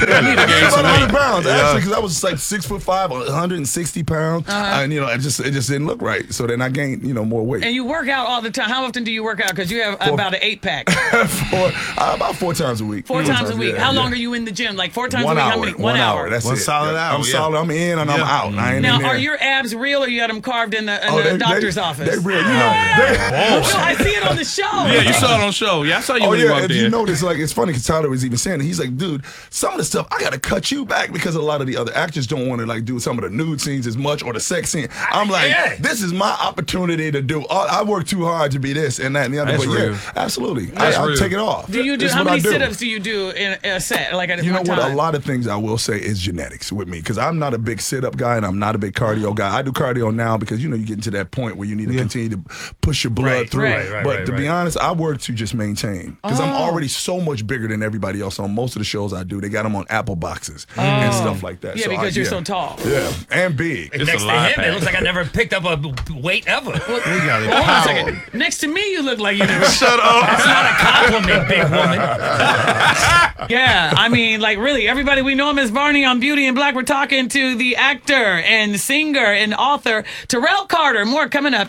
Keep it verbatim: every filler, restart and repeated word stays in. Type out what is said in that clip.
I need to gain About some one hundred weight. pounds, Yeah. actually, because I was like six foot five, one hundred sixty pounds, Uh-huh. and you know, it just it just didn't look right. So then I gained, you know, more weight. And you work out all the time. How often do you work out? Because you have Four. about an eight pack. four, uh, about four times a week. Four times a week. yeah, How yeah. long are you in the gym? Like four times One a week? hour. How many? One, hour. That's One it. solid Yeah. hour, I'm yeah. solid. I'm in and I'm Yeah. out. I ain't Now, in there. are your abs real or you got them carved in the, in Oh, the they- doctor's they, office? They real. You know, they, No, I see it on the show. Yeah, you saw it on show. Yeah, I saw you Oh when you yeah, walked and in. you notice, like, it's funny because Tyler was even saying it. He's like, dude, some of the stuff I gotta cut you back because a lot of the other actors don't want to like do some of the nude scenes as much or the sex scene. I'm like, Yeah. this is my opportunity to do. All, I work too hard to be this and that and the other. That's but real. yeah, absolutely, That's I, I'll real. take it off. Do you do It's how what many I do. sit-ups do you do in a set? Like at You know one what? time? A lot of things I will say is genetics with me because I'm not a big sit up guy and I'm not a big cardio guy. I do cardio now because you know you get into that point where you need to continue to push your blood Right, through. right, right, but right, to be right. honest, I work to just maintain because I'm Oh. already so much bigger than everybody else on most of the shows I do. They got them on Apple boxes and stuff like that. Yeah, So because I- you're yeah. so tall. Yeah, and big. It's Next a to lie him, pack. it looks like I never picked up a weight ever. Hold on a second. Next to me, you look like you never. Shut up. That's not a compliment, big woman. Yeah, I mean, like really, everybody, we know him as Barney on Beauty and Black. We're talking to the actor and singer and author Terrell Carter. More coming up.